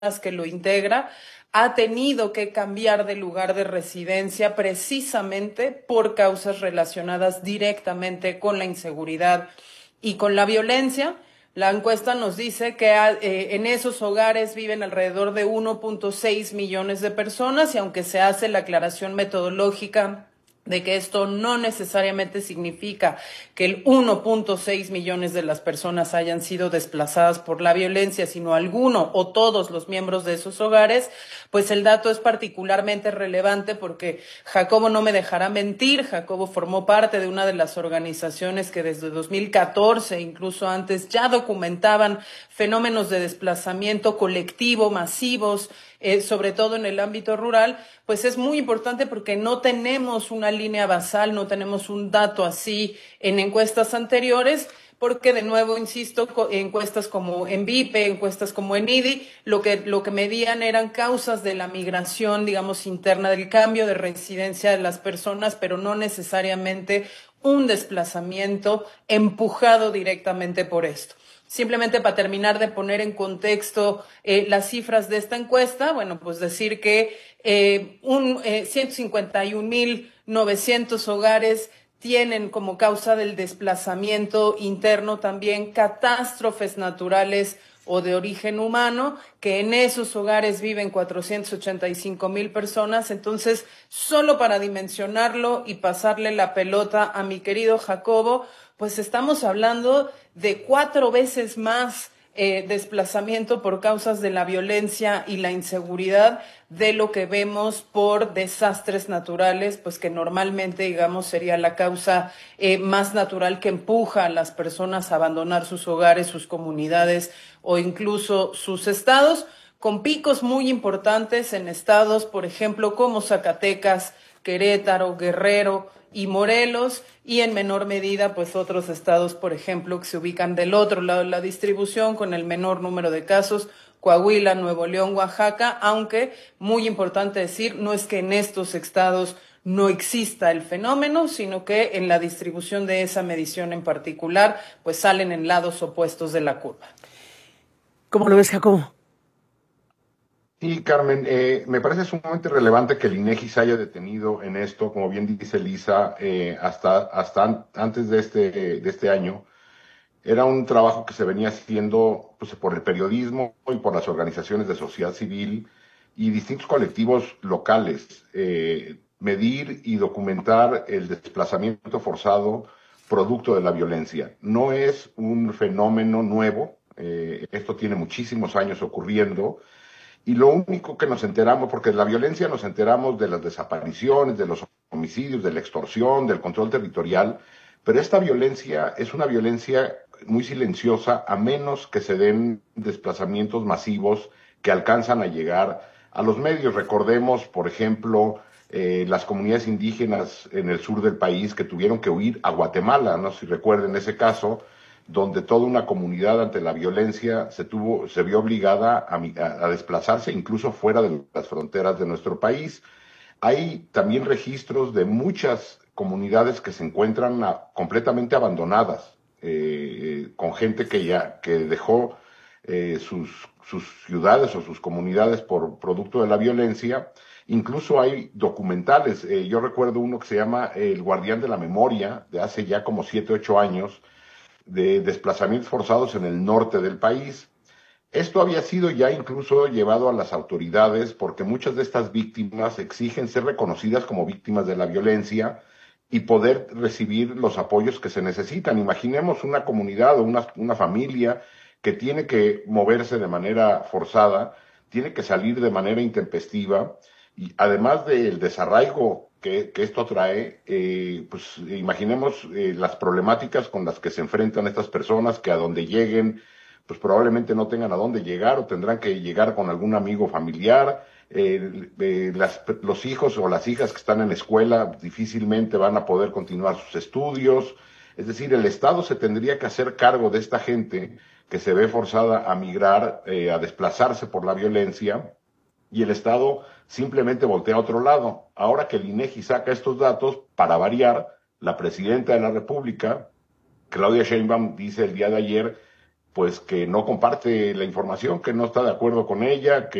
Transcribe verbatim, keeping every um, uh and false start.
que lo integra, ha tenido que cambiar de lugar de residencia precisamente por causas relacionadas directamente con la inseguridad y con la violencia. La encuesta nos dice que eh, en esos hogares viven alrededor de uno punto seis millones de personas, y aunque se hace la aclaración metodológica de que esto no necesariamente significa que el uno punto seis millones de las personas hayan sido desplazadas por la violencia, sino alguno o todos los miembros de esos hogares, pues el dato es particularmente relevante porque Jacobo no me dejará mentir. Jacobo formó parte de una de las organizaciones que desde dos mil catorce, incluso antes, ya documentaban fenómenos de desplazamiento colectivo masivos, eh, sobre todo en el ámbito rural. Pues es muy importante porque no tenemos una línea basal, no tenemos un dato así en encuestas anteriores, porque de nuevo, insisto, encuestas como en Vipe, encuestas como en I D I, lo que, lo que medían eran causas de la migración, digamos, interna, del cambio de residencia de las personas, pero no necesariamente un desplazamiento empujado directamente por esto. Simplemente para terminar de poner en contexto eh, las cifras de esta encuesta, bueno, pues decir que eh, un, eh, ciento cincuenta y un mil novecientos hogares tienen como causa del desplazamiento interno también catástrofes naturales o de origen humano, que en esos hogares viven cuatrocientos ochenta y cinco mil personas. Entonces, solo para dimensionarlo y pasarle la pelota a mi querido Jacobo, pues estamos hablando de cuatro veces más eh, desplazamiento por causas de la violencia y la inseguridad de lo que vemos por desastres naturales, pues que normalmente, digamos, sería la causa eh, más natural que empuja a las personas a abandonar sus hogares, sus comunidades o incluso sus estados, con picos muy importantes en estados, por ejemplo, como Zacatecas, Querétaro, Guerrero y Morelos, y en menor medida pues otros estados, por ejemplo, que se ubican del otro lado de la distribución con el menor número de casos: Coahuila, Nuevo León, Oaxaca, aunque muy importante decir, no es que en estos estados no exista el fenómeno, sino que en la distribución de esa medición en particular, pues salen en lados opuestos de la curva. ¿Cómo lo ves, Jacobo? Sí, Carmen, eh, me parece sumamente relevante que el INEGI se haya detenido en esto, como bien dice Lisa, eh, hasta, hasta an- antes de este, de este año. Era un trabajo que se venía haciendo pues, por el periodismo y por las organizaciones de sociedad civil y distintos colectivos locales. Eh, medir y documentar el desplazamiento forzado producto de la violencia. No es un fenómeno nuevo, eh, esto tiene muchísimos años ocurriendo. Y lo único que nos enteramos, porque de la violencia nos enteramos de las desapariciones, de los homicidios, de la extorsión, del control territorial, pero esta violencia es una violencia muy silenciosa, a menos que se den desplazamientos masivos que alcanzan a llegar a los medios. Recordemos, por ejemplo, eh, las comunidades indígenas en el sur del país que tuvieron que huir a Guatemala, no sé si recuerden ese caso, donde toda una comunidad ante la violencia se tuvo, se vio obligada a, a, a desplazarse incluso fuera de las fronteras de nuestro país. Hay también registros de muchas comunidades que se encuentran a, completamente abandonadas, eh, con gente que ya que dejó eh, sus, sus ciudades o sus comunidades por producto de la violencia. Incluso hay documentales. Eh, yo recuerdo uno que se llama El Guardián de la Memoria, de hace ya como siete, ocho años, de desplazamientos forzados en el norte del país. Esto había sido ya incluso llevado a las autoridades porque muchas de estas víctimas exigen ser reconocidas como víctimas de la violencia y poder recibir los apoyos que se necesitan. Imaginemos una comunidad o una, una familia que tiene que moverse de manera forzada, tiene que salir de manera intempestiva, y además del desarraigo que, que esto trae, eh, pues imaginemos eh, las problemáticas con las que se enfrentan estas personas, que a donde lleguen pues probablemente no tengan a dónde llegar o tendrán que llegar con algún amigo familiar. Eh, eh, las, los hijos o las hijas que están en la escuela difícilmente van a poder continuar sus estudios. Es decir, el Estado se tendría que hacer cargo de esta gente que se ve forzada a migrar, eh, a desplazarse por la violencia, y el Estado simplemente voltea a otro lado. Ahora que el INEGI saca estos datos, para variar, la presidenta de la República, Claudia Sheinbaum, dice el día de ayer pues que no comparte la información, que no está de acuerdo con ella, que